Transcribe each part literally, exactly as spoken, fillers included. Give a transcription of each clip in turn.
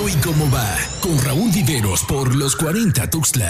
y cómo va, con Raúl Viveros por los cuarenta Tuxtla.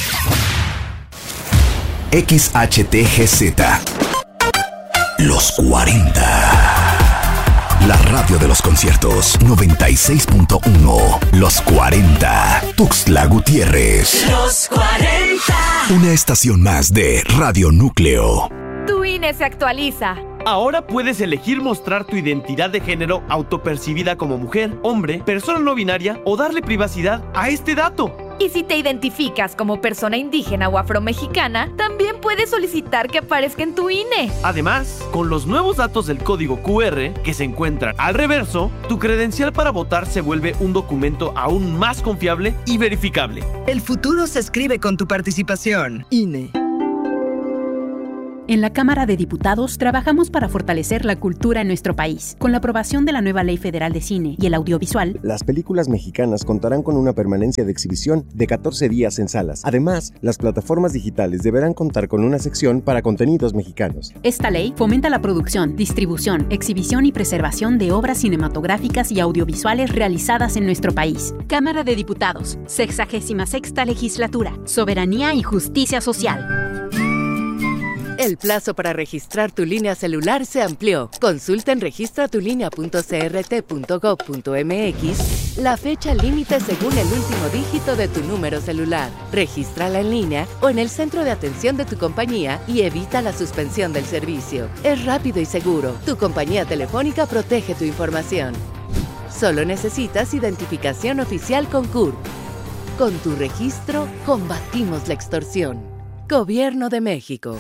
X H T G Z. Los cuarenta. La radio de los conciertos. noventa y seis punto uno. Los cuarenta. Tuxtla Gutiérrez. Los cuarenta. Una estación más de Radio Núcleo. Tu I N E se actualiza. Ahora puedes elegir mostrar tu identidad de género autopercibida como mujer, hombre, persona no binaria o darle privacidad a este dato. Y si te identificas como persona indígena o afromexicana, también puedes solicitar que aparezca en tu I N E. Además, con los nuevos datos del código Q R que se encuentran al reverso, tu credencial para votar se vuelve un documento aún más confiable y verificable. El futuro se escribe con tu participación. I N E. En la Cámara de Diputados trabajamos para fortalecer la cultura en nuestro país. Con la aprobación de la nueva Ley Federal de Cine y el Audiovisual, las películas mexicanas contarán con una permanencia de exhibición de catorce días en salas. Además, las plataformas digitales deberán contar con una sección para contenidos mexicanos. Esta ley fomenta la producción, distribución, exhibición y preservación de obras cinematográficas y audiovisuales realizadas en nuestro país. Cámara de Diputados, sexagésima sexta Legislatura, Soberanía y Justicia Social. El plazo para registrar tu línea celular se amplió. Consulta en registra tu línea punto c r t punto gov punto m x la fecha límite según el último dígito de tu número celular. Regístrala en línea o en el centro de atención de tu compañía y evita la suspensión del servicio. Es rápido y seguro. Tu compañía telefónica protege tu información. Solo necesitas identificación oficial con C U R P. Con tu registro, combatimos la extorsión. Gobierno de México.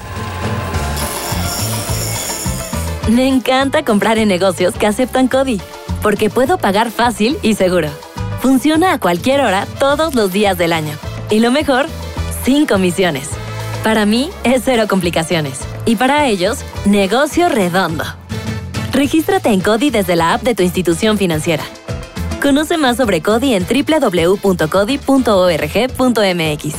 Me encanta comprar en negocios que aceptan CODI, porque puedo pagar fácil y seguro. Funciona a cualquier hora, todos los días del año. Y lo mejor, sin comisiones. Para mí, es cero complicaciones. Y para ellos, negocio redondo. Regístrate en CODI desde la app de tu institución financiera. Conoce más sobre CODI en doble u doble u doble u punto codi punto org punto m x.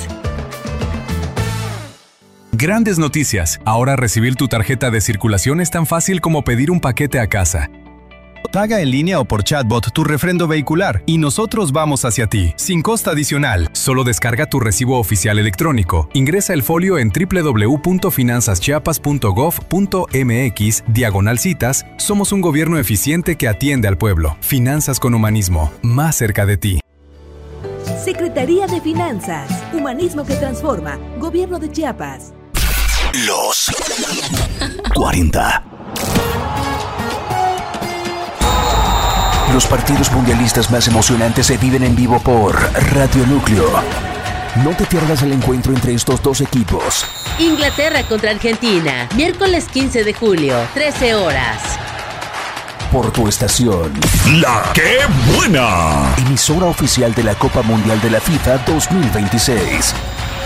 Grandes noticias. Ahora recibir tu tarjeta de circulación es tan fácil como pedir un paquete a casa. Paga en línea o por chatbot tu refrendo vehicular y nosotros vamos hacia ti, sin costo adicional. Solo descarga tu recibo oficial electrónico. Ingresa el folio en doble u doble u doble u punto finanzas chiapas punto gov punto m x diagonal citas. Somos un gobierno eficiente que atiende al pueblo. Finanzas con humanismo, más cerca de ti. Secretaría de Finanzas, Humanismo que Transforma, Gobierno de Chiapas. Los cuarenta. Los partidos mundialistas más emocionantes se viven en vivo por Radio Núcleo. No te pierdas el encuentro entre estos dos equipos. Inglaterra contra Argentina, miércoles quince de julio, trece horas. Por tu estación. ¡La qué buena! Emisora oficial de la Copa Mundial de la FIFA dos mil veintiséis.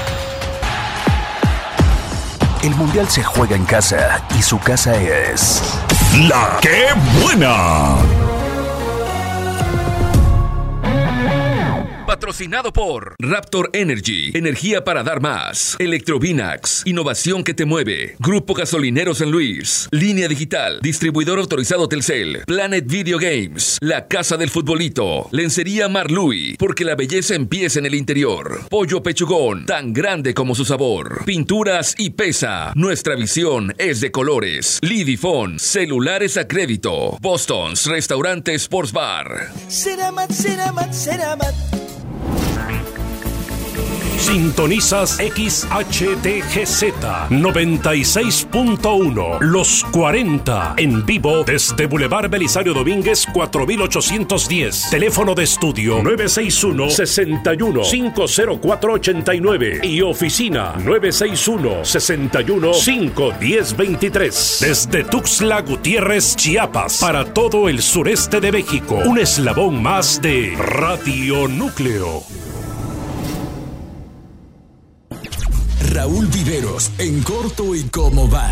El Mundial se juega en casa y su casa es... ¡La qué buena! Patrocinado por Raptor Energy, energía para dar más. Electrovinax, innovación que te mueve. Grupo Gasolinero San Luis. Línea Digital, distribuidor autorizado Telcel. Planet Video Games, la casa del futbolito. Lencería Marlui, porque la belleza empieza en el interior. Pollo Pechugón, tan grande como su sabor. Pinturas y Pesa, nuestra visión es de colores. Lidifone, celulares a crédito. Boston's, restaurante Sports Bar. Ceramat, Ceramat, Ceramat. Sintonizas X H T G Z noventa y seis punto uno, Los cuarenta, en vivo desde Boulevard Belisario Domínguez cuatro mil ochocientos diez. Teléfono de estudio nueve seis uno, seis uno, cinco cero cuatro ocho nueve y oficina nueve seis uno, seis uno, cinco uno cero dos tres. Desde Tuxtla Gutiérrez, Chiapas, para todo el sureste de México. Un eslabón más de Radio Núcleo. Raúl Viveros, en corto y cómo va.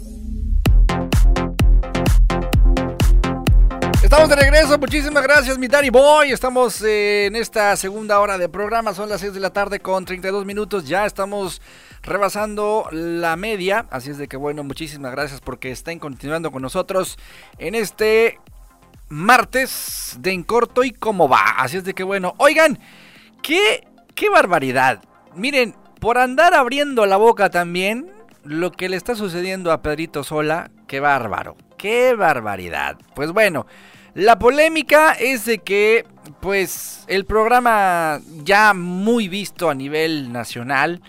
Estamos de regreso, muchísimas gracias mi Danny Boy. Estamos eh, en esta segunda hora de programa, son las seis de la tarde con treinta y dos minutos. Ya estamos rebasando la media, así es de que bueno, muchísimas gracias porque estén continuando con nosotros en este martes de En Corto y Cómo Va. Así es de que bueno, oigan, qué, qué barbaridad. Miren, por andar abriendo la boca también, lo que le está sucediendo a Pedrito Sola, qué bárbaro, qué barbaridad. Pues bueno, la polémica es de que, pues, el programa ya muy visto a nivel nacional,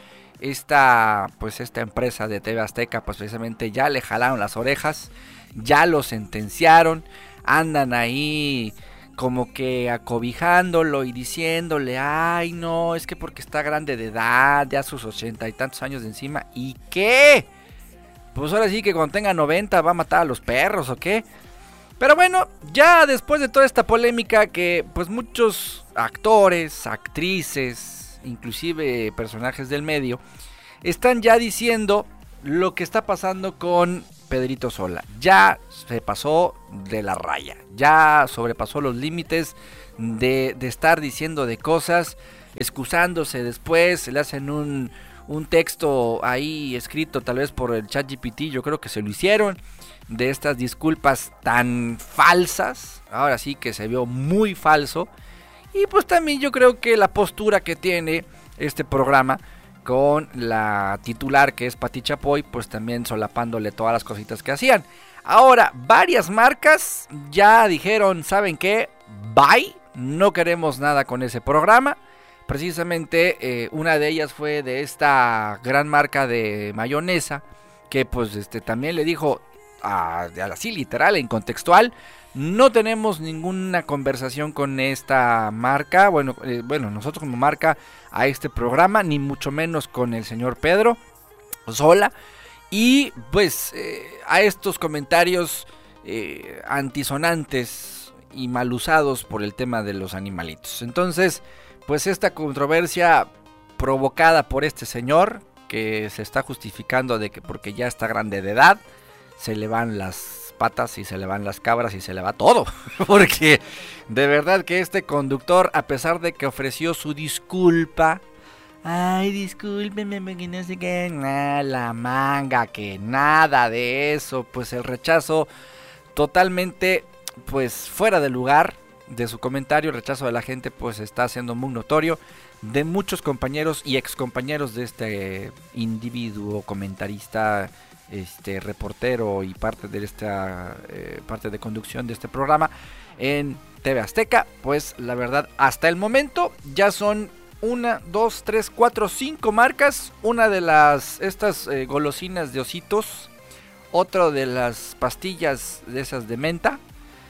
esta, pues, esta empresa de T V Azteca, pues, precisamente ya le jalaron las orejas, ya lo sentenciaron, andan ahí como que acobijándolo y diciéndole, ay no, es que porque está grande de edad, ya sus ochenta y tantos años de encima, ¿y qué? Pues ahora sí que cuando tenga noventa va a matar a los perros, ¿o qué? Pero bueno, ya después de toda esta polémica que pues muchos actores, actrices, inclusive personajes del medio, están ya diciendo lo que está pasando con Pedrito Sola. Ya se pasó de la raya, ya sobrepasó los límites de, de estar diciendo de cosas, excusándose después, le hacen un, un texto ahí escrito tal vez por el ChatGPT, yo creo que se lo hicieron, de estas disculpas tan falsas, ahora sí que se vio muy falso, y pues también yo creo que la postura que tiene este programa con la titular que es Pati Chapoy, pues también solapándole todas las cositas que hacían. Ahora, varias marcas ya dijeron, ¿saben qué? Bye, no queremos nada con ese programa. Precisamente eh, una de ellas fue de esta gran marca de mayonesa, que pues este también le dijo, a, así literal, en contextual, no tenemos ninguna conversación con esta marca, bueno, eh, bueno, nosotros como marca a este programa, ni mucho menos con el señor Pedro Sola, y pues eh, a estos comentarios eh, antisonantes y mal usados por el tema de los animalitos. Entonces, pues esta controversia provocada por este señor, que se está justificando de que porque ya está grande de edad, se le van las patas y se le van las cabras y se le va todo, porque de verdad que este conductor, a pesar de que ofreció su disculpa, ay discúlpeme, no sé qué, nah, la manga, que nada de eso, pues el rechazo totalmente pues fuera de lugar de su comentario, el rechazo de la gente pues está siendo muy notorio, de muchos compañeros y excompañeros de este individuo comentarista, este reportero y parte de esta eh, parte de conducción de este programa en T V Azteca. Pues la verdad, hasta el momento ya son una, dos, tres, cuatro, cinco marcas. Una de las estas eh, golosinas de ositos, otro de las pastillas de esas de menta,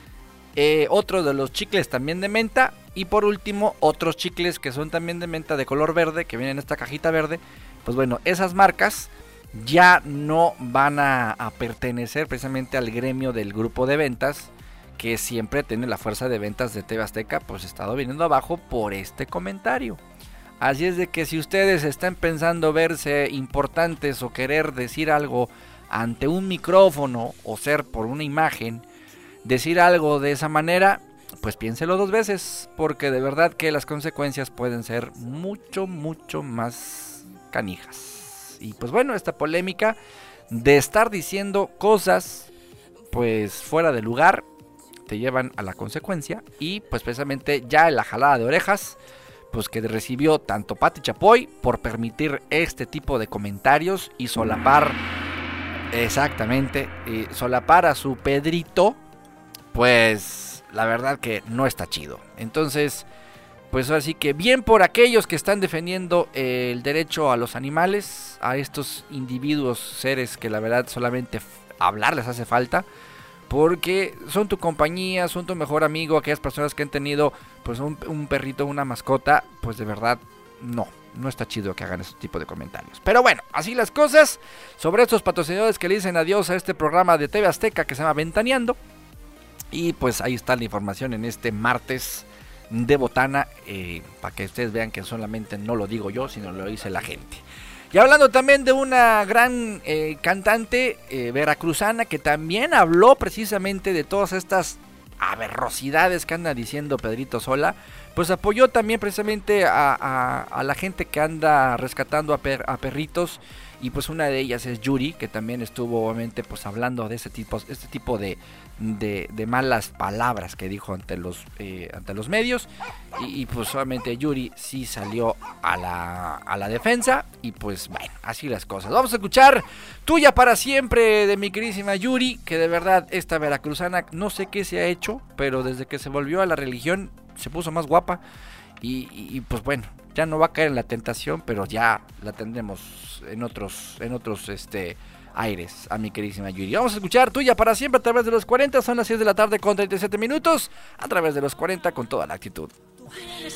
eh, otro de los chicles también de menta, y por último otros chicles que son también de menta de color verde, que vienen en esta cajita verde. Pues bueno, esas marcas ya no van a, a pertenecer precisamente al gremio del grupo de ventas, que siempre tiene la fuerza de ventas de T V Azteca, pues ha estado viniendo abajo por este comentario. Así es de que si ustedes están pensando verse importantes o querer decir algo ante un micrófono o ser por una imagen, decir algo de esa manera, pues piénselo dos veces, porque de verdad que las consecuencias pueden ser mucho, mucho más canijas. Y pues bueno, esta polémica de estar diciendo cosas pues fuera de lugar te llevan a la consecuencia, y pues precisamente ya en la jalada de orejas pues que recibió tanto Pati Chapoy por permitir este tipo de comentarios y solapar exactamente y solapar a su Pedrito, pues la verdad que no está chido. Entonces pues así que bien por aquellos que están defendiendo eh, el derecho a los animales, a estos individuos, seres que la verdad solamente hablar les hace falta, porque son tu compañía, son tu mejor amigo, aquellas personas que han tenido pues un, un perrito, una mascota, pues de verdad no, no está chido que hagan ese tipo de comentarios. Pero bueno, así las cosas sobre estos patrocinadores que le dicen adiós a este programa de T V Azteca que se llama Ventaneando. Y pues ahí está la información en este martes de botana, eh, para que ustedes vean que solamente no lo digo yo, sino lo dice la gente. Y hablando también de una gran eh, cantante eh, veracruzana que también habló precisamente de todas estas aberrosidades que anda diciendo Pedrito Sola, pues apoyó también precisamente a, a, a la gente que anda rescatando a, per, a perritos, y pues una de ellas es Yuri, que también estuvo obviamente pues hablando de ese tipo, este tipo de, de, de malas palabras que dijo ante los, eh, ante los medios. Y, y pues solamente Yuri sí salió a la, a la defensa. Y pues bueno, así las cosas. Vamos a escuchar Tuya para Siempre de mi queridísima Yuri, que de verdad esta veracruzana no sé qué se ha hecho, pero desde que se volvió a la religión se puso más guapa. Y, y, y pues bueno, ya no va a caer en la tentación, pero ya la tendremos en otros, en otros este, aires a mi queridísima Yuri. Vamos a escuchar Tuya para Siempre a través de los cuarenta, son las seis de la tarde con treinta y siete minutos, a través de los cuarenta con toda la actitud. Tú eres